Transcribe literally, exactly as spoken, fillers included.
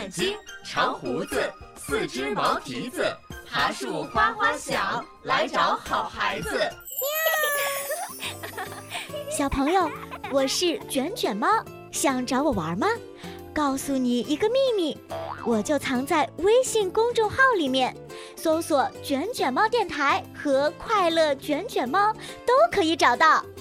眼睛，长胡子，四只毛蹄子，爬树哗哗响，来找好孩子。 小朋友，我是卷卷猫，想找我玩吗？告诉你一个秘密，我就藏在微信公众号里面，搜索卷卷猫电台和快乐卷卷猫都可以找到。